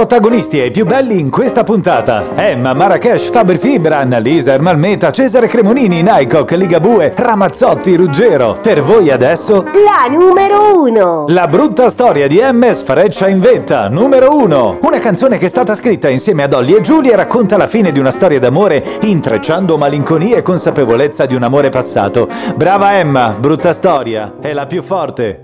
protagonisti e i più belli in questa puntata: Emma, Marrakesh, Faber Fibran, Lisa, Ermalmeta, Cesare Cremonini, Nycock, Ligabue, Ramazzotti, Ruggero. Per voi adesso la numero 1. La brutta storia di M. Sfreccia in vetta, numero 1. Una canzone che è stata scritta insieme a Dolly e Julie e racconta la fine di una storia d'amore, intrecciando malinconia e consapevolezza di un amore passato. Brava Emma, brutta storia, è la più forte.